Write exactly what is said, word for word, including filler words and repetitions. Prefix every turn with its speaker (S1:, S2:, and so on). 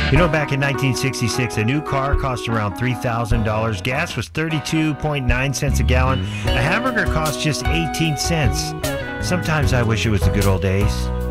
S1: You know, back in nineteen sixty-six, a new car cost around three thousand dollars. Gas was thirty-two point nine cents a gallon. A hamburger cost just eighteen cents. Sometimes I wish it was the good old days.